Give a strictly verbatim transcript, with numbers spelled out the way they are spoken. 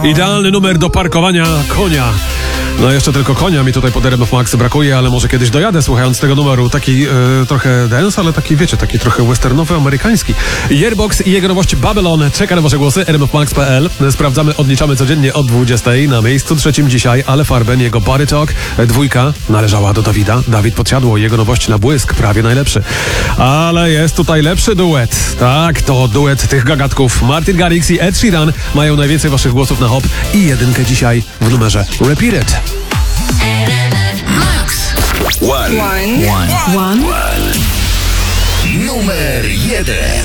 Idealny numer do parkowania konia. No jeszcze tylko konia mi tutaj pod R M F Max brakuje, ale może kiedyś dojadę słuchając tego numeru. Taki e, trochę dance, ale taki wiecie, taki trochę westernowy, amerykański. Yearbox i jego nowość Babylon czeka na wasze głosy. R M F Max kropka P L. Sprawdzamy, odliczamy codziennie od dwudziestej. Na miejscu trzecim dzisiaj Ale Farben, jego Body Talk. Dwójka należała do Dawida. Dawid Podsiadło, jego nowość na błysk, prawie najlepszy. Ale jest tutaj lepszy duet. Tak, to duet tych gagatków. Martin Garrix i Ed Sheeran mają najwięcej waszych głosów na hop i jedynkę dzisiaj w numerze Repeat It. One. One. One. One. Numer jeden.